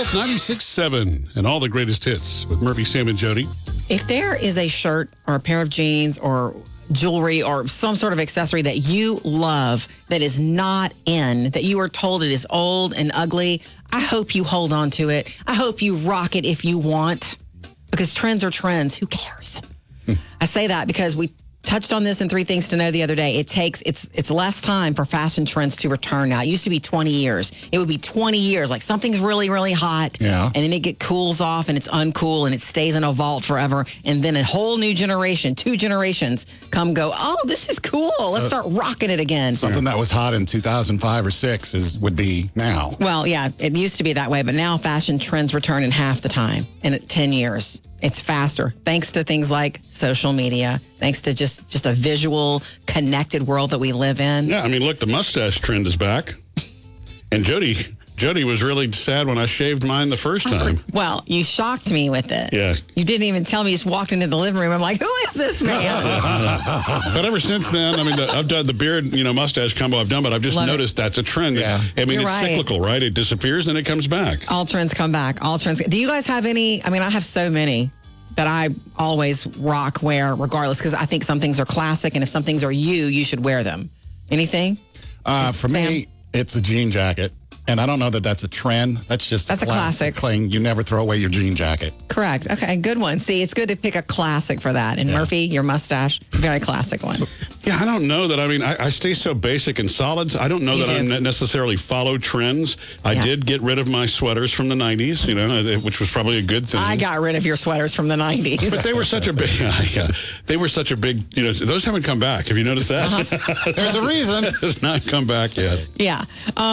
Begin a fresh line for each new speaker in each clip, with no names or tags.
It's 96.7 and all the greatest hits with Murphy, Sam, and Jody.
If there is a shirt or a pair of jeans or jewelry or some sort of accessory that you love that is not in, that you are told it is old and ugly, I hope you hold on to it. I hope you rock it if you want, because trends are trends. Who cares? I say that because we touched on this in 3 Things to Know the other day. It's less time for fashion trends to return now. It used to be 20 years. It would be 20 years. Like something's really, really hot.
Yeah.
And then it cools off and it's uncool and it stays in a vault forever. And then a whole new generation, 2 generations come go, oh, this is cool. Let's start rocking it again.
Something that was hot in 2005 or 6 would be now.
Well, yeah, it used to be that way. But now fashion trends return in half the time, in 10 years. It's faster, thanks to things like social media, thanks to just a visual, connected world that we live in.
Yeah, I mean, look, the mustache trend is back. And Jody was really sad when I shaved mine the first time.
Well, you shocked me with it.
Yeah.
You didn't even tell me. You just walked into the living room. I'm like, who is this man?
But ever since then, I mean, I've done the beard, mustache combo I've done, but I've just noticed that's a trend.
Yeah.
I mean,
You're
it's
right.
cyclical, right? It disappears, then it comes back.
All trends come back. All trends. Do you guys have any? I mean, I have so many that I always wear regardless, because I think some things are classic, and if some things are you should wear them. Anything?
For me, it's a jean jacket. And I don't know that that's a trend. That's a
classic
thing. You never throw away your jean jacket.
Correct. Okay, good one. See, it's good to pick a classic for that. And Murphy, your mustache, very classic one.
Yeah, I don't know that. I mean, I stay so basic and solids. I don't know that I necessarily follow trends. I did get rid of my sweaters from the 90s, which was probably a good thing.
I got rid of your sweaters from the 90s.
But they were such a big, they were such a big, those haven't come back. Have you noticed that?
There's a reason.
It has not come back yet.
Yeah.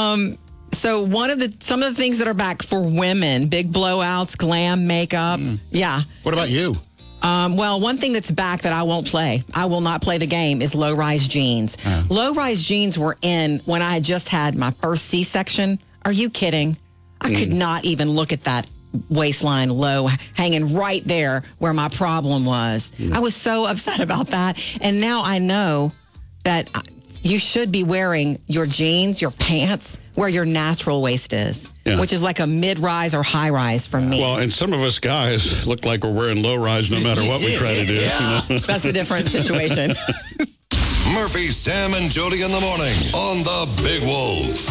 So some of the things that are back for women, big blowouts, glam makeup. Yeah.
What about you?
Well, one thing that's back that I won't play, I will not play the game, is low-rise jeans. Low-rise jeans were in when I had just had my first C-section. Are you kidding? I could not even look at that waistline low, hanging right there where my problem was. I was so upset about that. And now I know that you should be wearing your jeans, your pants, where your natural waist is, which is like a mid-rise or high-rise for me.
Well, and some of us guys look like we're wearing low-rise no matter what we try to do.
That's a different situation.
Murphy, Sam, and Jody in the morning on the Big Wolf.